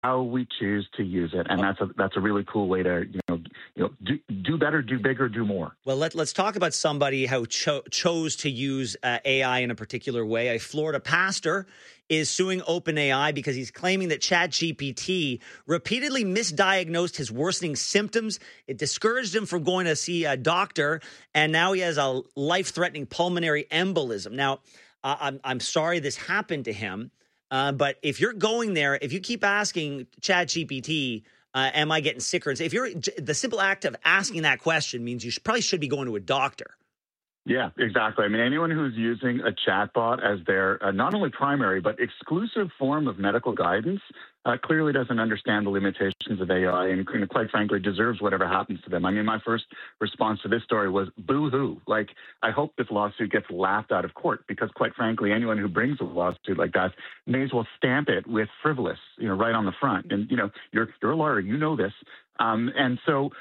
how we choose to use it, and that's a really cool way to do better, do bigger, do more. Well, let's talk about somebody who chose to use AI in a particular way. A Florida pastor is suing OpenAI because he's claiming that ChatGPT repeatedly misdiagnosed his worsening symptoms. It discouraged him from going to see a doctor, and now he has a life-threatening pulmonary embolism. Now, I'm sorry this happened to him, but if you're going there, if you keep asking ChatGPT, am I getting sicker? The simple act of asking that question means you probably should be going to a doctor. Yeah, exactly. I mean, anyone who's using a chatbot as their not only primary but exclusive form of medical guidance clearly doesn't understand the limitations of AI and quite frankly deserves whatever happens to them. I mean, my first response to this story was boo-hoo. Like, I hope this lawsuit gets laughed out of court because quite frankly, anyone who brings a lawsuit like that may as well stamp it with frivolous, right on the front. And, you're a lawyer, you know this. And so,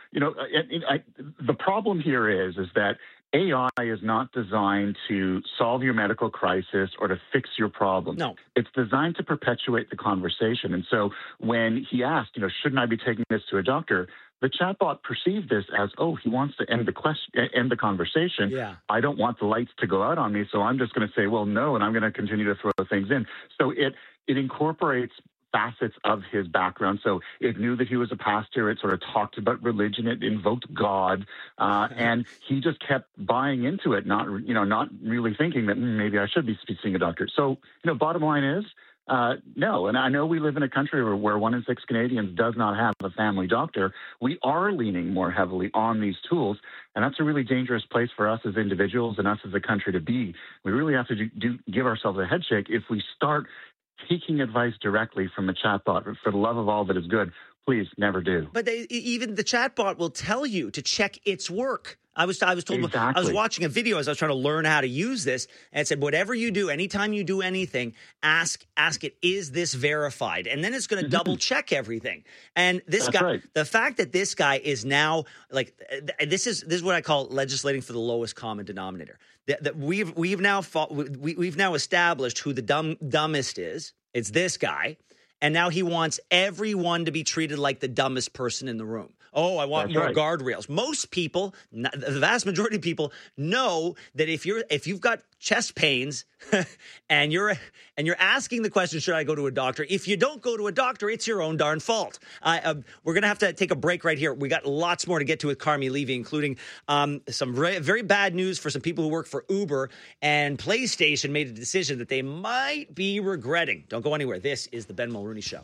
the problem here is that AI is not designed to solve your medical crisis or to fix your problem. No. It's designed to perpetuate the conversation. And so when he asked, shouldn't I be taking this to a doctor? The chatbot perceived this as, he wants to end the conversation. Yeah. I don't want the lights to go out on me, so I'm just going to say, well, no, and I'm going to continue to throw things in. So it incorporates facets of his background. So it knew that he was a pastor. It sort of talked about religion. It invoked God, and he just kept buying into it, not really thinking that maybe I should be seeing a doctor. So, bottom line is, no. And I know we live in a country where 1 in 6 Canadians does not have a family doctor. We are leaning more heavily on these tools, and that's a really dangerous place for us as individuals and us as a country to be. We really have to give ourselves a head shake if we start taking advice directly from a chatbot. For the love of all that is good, please never do. But even the chatbot will tell you to check its work. I was told. Exactly. I was watching a video as I was trying to learn how to use this, and it said, whatever you do, anytime you do anything, ask it, is this verified? And then it's going to double check everything. And this That's guy, right. The fact that this guy is now this is what I call legislating for the lowest common denominator. That we've now established who the dumbest is. It's this guy. And now he wants everyone to be treated like the dumbest person in the room. Oh, I want more guardrails. Most people, the vast majority of people, know that if you've got chest pains and you're asking the question, should I go to a doctor? If you don't go to a doctor, it's your own darn fault. We're going to have to take a break right here. We got lots more to get to with Carmi Levy, including some very bad news for some people who work for Uber, and PlayStation made a decision that they might be regretting. Don't go anywhere. This is the Ben Mulrooney Show.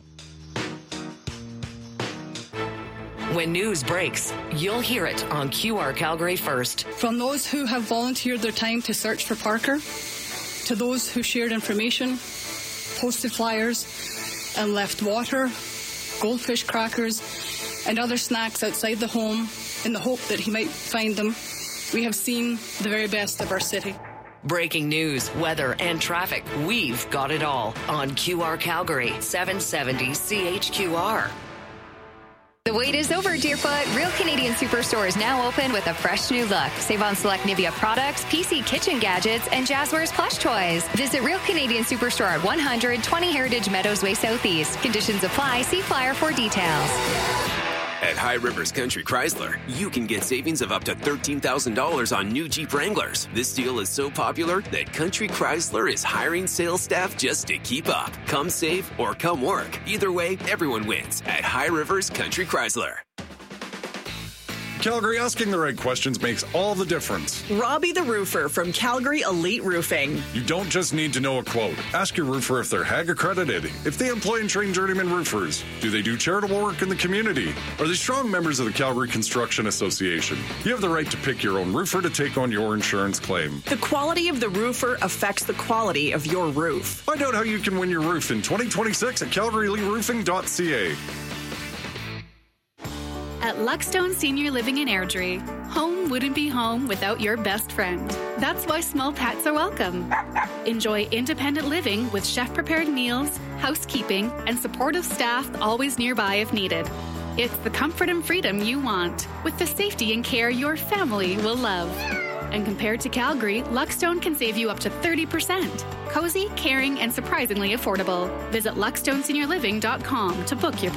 When news breaks, you'll hear it on QR Calgary First. From those who have volunteered their time to search for Parker, to those who shared information, posted flyers, and left water, goldfish crackers, and other snacks outside the home in the hope that he might find them, we have seen the very best of our city. Breaking news, weather, and traffic. We've got it all on QR Calgary, 770 CHQR. The wait is over, Deerfoot. Real Canadian Superstore is now open with a fresh new look. Save on select Nivea products, PC kitchen gadgets, and Jazzwares plush toys. Visit Real Canadian Superstore at 120 Heritage Meadows Way Southeast. Conditions apply. See flyer for details. At High Rivers Country Chrysler, you can get savings of up to $13,000 on new Jeep Wranglers. This deal is so popular that Country Chrysler is hiring sales staff just to keep up. Come save or come work. Either way, everyone wins at High Rivers Country Chrysler. Calgary, asking the right questions makes all the difference. Robbie the Roofer from Calgary Elite Roofing. You don't just need to know a quote. Ask your roofer if they're HAG accredited, if they employ and train journeyman roofers. Do they do charitable work in the community? Are they strong members of the Calgary Construction Association? You have the right to pick your own roofer to take on your insurance claim. The quality of the roofer affects the quality of your roof. Find out how you can win your roof in 2026 at calgaryeliteroofing.ca. At Luckstone Senior Living in Airdrie, home wouldn't be home without your best friend. That's why small pets are welcome. Enjoy independent living with chef-prepared meals, housekeeping, and supportive staff always nearby if needed. It's the comfort and freedom you want, with the safety and care your family will love. And compared to Calgary, Luckstone can save you up to 30%. Cozy, caring, and surprisingly affordable. Visit LuckstoneSeniorLiving.com to book your